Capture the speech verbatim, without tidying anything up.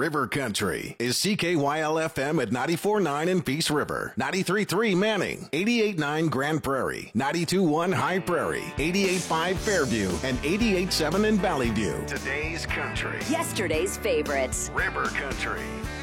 River Country is C K Y L F M at ninety-four point nine in Peace River, ninety-three point three Manning, eighty-eight point nine Grand Prairie, ninety-two point one High Prairie, eighty-eight point five Fairview, and eighty-eight point seven in Valley View. Today's country. Yesterday's favorites. River Country.